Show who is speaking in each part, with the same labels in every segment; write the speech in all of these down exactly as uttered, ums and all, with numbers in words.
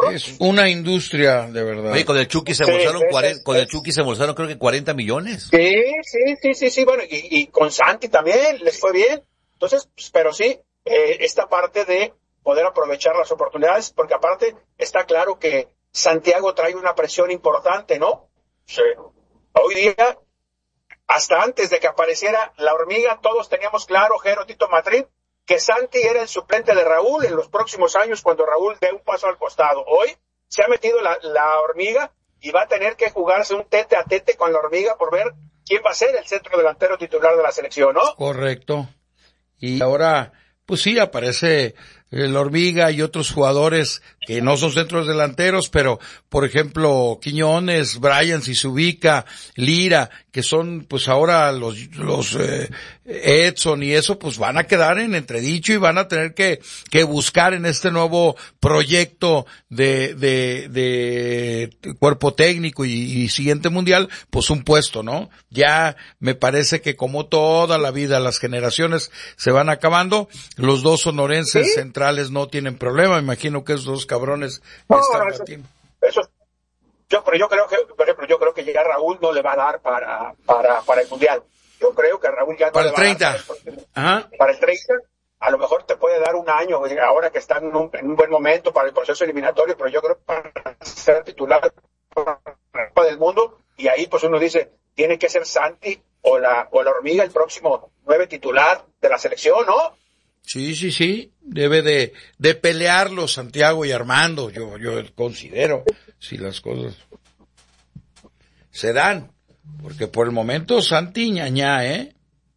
Speaker 1: ¿no?
Speaker 2: Es una industria, de verdad.
Speaker 3: Oye, con el Chucky se
Speaker 1: Sí,
Speaker 3: embolsaron
Speaker 1: es,
Speaker 3: cuarenta,
Speaker 1: es,
Speaker 3: con el
Speaker 1: es.
Speaker 3: Chucky se embolsaron creo que cuarenta millones.
Speaker 1: Sí, sí, sí, sí, sí, bueno, y, y con Santi también les fue bien. Entonces, pues, pero sí, eh, esta parte de poder aprovechar las oportunidades, porque aparte está claro que Santiago trae una presión importante, ¿no? Sí. Hoy día, hasta antes de que apareciera la hormiga, todos teníamos claro, Jero, Tito Madrid, que Santi era el suplente de Raúl en los próximos años cuando Raúl dé un paso al costado. Hoy se ha metido la, la hormiga y va a tener que jugarse un tete a tete con la hormiga por ver quién va a ser el centro delantero titular de la selección, ¿no?
Speaker 2: Correcto. Y ahora, pues sí, aparece la hormiga y otros jugadores que no son centros delanteros, pero por ejemplo Quiñones, Bryan, si se ubica, Lira, que son pues ahora los los eh, Edson y eso, pues van a quedar en entredicho y van a tener que que buscar en este nuevo proyecto de de de cuerpo técnico y, y siguiente mundial, pues un puesto, ¿no? Ya me parece que como toda la vida las generaciones se van acabando, los dos sonorenses
Speaker 1: ¿Sí?
Speaker 2: centrales no tienen problema, imagino que esos dos cabrones
Speaker 1: No,
Speaker 2: están
Speaker 1: no, eso,
Speaker 2: batiendo.
Speaker 1: eso, yo, pero yo creo que, por ejemplo, yo creo que ya Raúl no le va a dar para, para, para el mundial. Yo creo que Raúl ya no
Speaker 2: Para
Speaker 1: le
Speaker 2: el
Speaker 1: va
Speaker 2: treinta.
Speaker 1: a dar para el,
Speaker 2: Ajá.
Speaker 1: para el treinta. A lo mejor te puede dar un año, ahora que está en un, en un buen momento para el proceso eliminatorio, pero yo creo que para ser titular del mundo, y ahí pues uno dice, tiene que ser Santi o la, o la hormiga el próximo nueve titular de la selección, ¿no?
Speaker 2: Sí, sí, sí, debe de, de pelearlo Santiago y Armando, yo, yo considero, si las cosas se dan, porque por el momento Santi ñañá, ¿eh?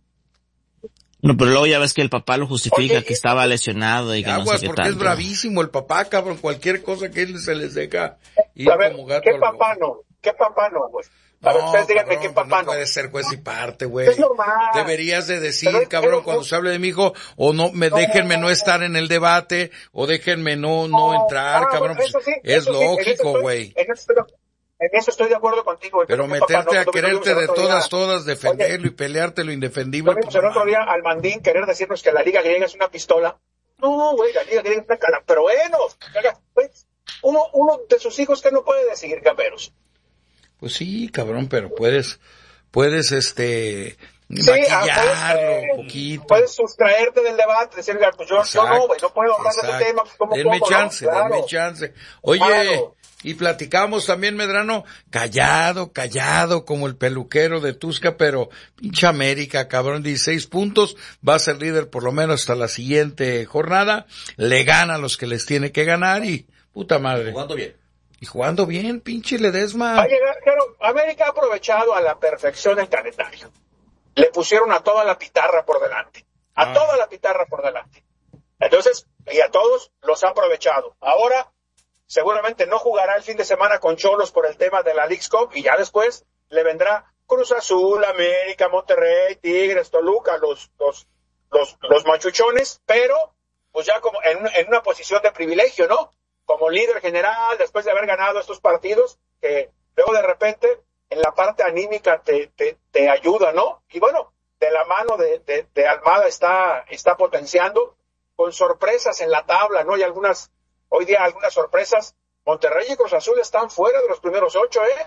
Speaker 4: No, pero luego ya ves que el papá lo justifica,
Speaker 1: Oye,
Speaker 4: que estaba lesionado y que
Speaker 2: Aguas,
Speaker 4: no sé qué
Speaker 2: porque
Speaker 4: tal.
Speaker 2: es bravísimo el papá, cabrón, cualquier cosa que él se les deja ir
Speaker 1: A ver,
Speaker 2: como gato
Speaker 1: ¿qué
Speaker 2: al
Speaker 1: papá
Speaker 2: rojo.
Speaker 1: no? ¿Qué papá no, güey? A ver,
Speaker 2: No,
Speaker 1: ustedes díganme
Speaker 2: cabrón,
Speaker 1: qué
Speaker 2: pues
Speaker 1: papá
Speaker 2: no
Speaker 1: no.
Speaker 2: puede ser juez y parte, güey.
Speaker 1: Es normal.
Speaker 2: Deberías de decir,
Speaker 1: Pero-
Speaker 2: cabrón,
Speaker 1: pero-
Speaker 2: cuando se hable de mi hijo, o no, me déjenme no estar en el debate, o déjenme no, no entrar,
Speaker 1: ah,
Speaker 2: cabrón,
Speaker 1: bueno, eso
Speaker 2: pues,
Speaker 1: sí,
Speaker 2: es
Speaker 1: eso sí, en eso
Speaker 2: lógico,
Speaker 1: estoy-
Speaker 2: güey.
Speaker 1: En, eso estoy- en eso estoy de acuerdo contigo. güey,
Speaker 2: Pero
Speaker 1: qué papá
Speaker 2: meterte
Speaker 1: no,
Speaker 2: a
Speaker 1: lo que
Speaker 2: quererte
Speaker 1: tuvimos el
Speaker 2: de
Speaker 1: otro día-
Speaker 2: todas, todas, defenderlo
Speaker 1: Oye,
Speaker 2: y pelearte lo indefendible,
Speaker 1: Lo vimos
Speaker 2: pues,
Speaker 1: el
Speaker 2: no
Speaker 1: otro
Speaker 2: mames.
Speaker 1: día al Mandín querer decirnos que la Liga Griega es una pistola. No, güey, la Liga Griega es una cara. Pero bueno, pues, uno, uno de sus hijos que no puede decir, Camperos.
Speaker 2: Pues sí, cabrón, pero puedes, puedes, este,
Speaker 1: Sí,
Speaker 2: maquillarlo
Speaker 1: ah, puedes,
Speaker 2: un poquito.
Speaker 1: puedes sustraerte del debate, decir, pues yo, yo no, güey, no puedo hablar de ese
Speaker 2: exacto.
Speaker 1: tema. ¿Cómo
Speaker 2: Denme
Speaker 1: puedo,
Speaker 2: chance,
Speaker 1: no? Claro.
Speaker 2: denme chance. Oye,
Speaker 1: Claro.
Speaker 2: y platicamos también, Medrano, callado, callado, como el peluquero de Tusca, pero pinche América, cabrón, dieciséis puntos, va a ser líder por lo menos hasta la siguiente jornada, le gana a los que les tiene que ganar y, puta madre.
Speaker 3: Jugando bien.
Speaker 2: Y jugando bien, pinche Ledesma.
Speaker 1: Va a llegar, claro, América ha aprovechado a la perfección el calendario. Le pusieron a toda la pitarra por delante. A
Speaker 2: Ah.
Speaker 1: toda la pitarra por delante. Entonces, y a todos los ha aprovechado. Ahora, seguramente no jugará el fin de semana con Cholos por el tema de la Leagues Cup y ya después le vendrá Cruz Azul, América, Monterrey, Tigres, Toluca, los, los, los, los machuchones, pero pues ya como en, en una posición de privilegio, ¿no? Como líder general, después de haber ganado estos partidos, que luego de repente en la parte anímica te, te, te ayuda, ¿no? Y bueno, de la mano de, de, de Almada está, está potenciando con sorpresas en la tabla, ¿no? Y algunas, hoy día algunas sorpresas. Monterrey y Cruz Azul están fuera de los primeros ocho, ¿eh?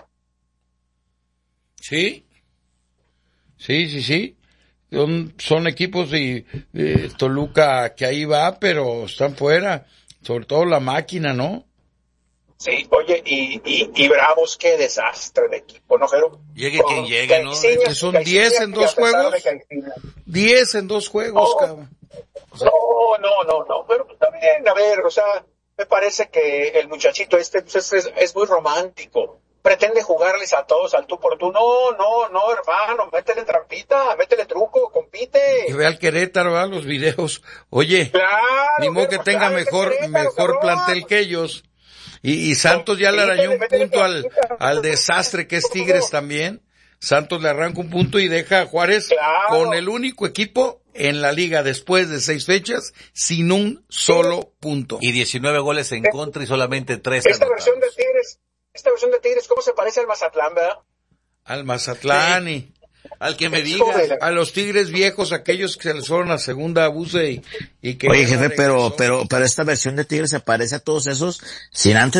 Speaker 2: Sí, sí, sí, sí. Son, son equipos de, de Toluca que ahí va, pero están fuera. Sobre todo la máquina, ¿no?
Speaker 1: Sí, oye, y, y, y Bravos, qué desastre de equipo, ¿no, Jero?
Speaker 3: Llegue quien llegue, ¿no?
Speaker 1: Caixinha,
Speaker 2: Que son
Speaker 1: Caixinha,
Speaker 2: diez en
Speaker 1: y
Speaker 2: dos
Speaker 1: a pesar
Speaker 2: juegos.
Speaker 1: de Caixinha.
Speaker 2: Diez en dos juegos,
Speaker 1: No.
Speaker 2: cabrón.
Speaker 1: No, no, no, no, pero también, a ver, o sea, me parece que el muchachito este pues, es, es, es muy romántico. Pretende jugarles a todos al tú por tú. No, no, no, hermano, métele trampita, métele truco, compite.
Speaker 2: Que vea al Querétaro, ¿verdad? Los videos. Oye,
Speaker 1: Claro.
Speaker 2: ni modo que
Speaker 1: pues,
Speaker 2: tenga
Speaker 1: claro,
Speaker 2: mejor,
Speaker 1: Querétaro,
Speaker 2: mejor
Speaker 1: cabrón.
Speaker 2: plantel que ellos. Y, y Santos ya le arañó un
Speaker 1: Métele, métele
Speaker 2: punto al,
Speaker 1: trampita.
Speaker 2: al desastre que es Tigres también. Santos le arranca un punto y deja a Juárez
Speaker 1: Claro.
Speaker 2: con el único equipo en la liga después de seis fechas sin un solo punto.
Speaker 3: Y diecinueve goles en contra y solamente tres
Speaker 1: Esta
Speaker 3: anotados.
Speaker 1: versión de Tigres, esta versión de Tigres, ¿cómo se parece al Mazatlán, verdad?
Speaker 2: Al Mazatlán y
Speaker 3: Al que me
Speaker 1: Es
Speaker 3: diga.
Speaker 1: joven.
Speaker 2: a los Tigres viejos, aquellos que se les fueron a segunda abuse y, y que
Speaker 4: Oye,
Speaker 2: ya no
Speaker 4: jefe, pero,
Speaker 2: regresó.
Speaker 4: pero, pero esta versión de Tigres se parece a todos esos sin antes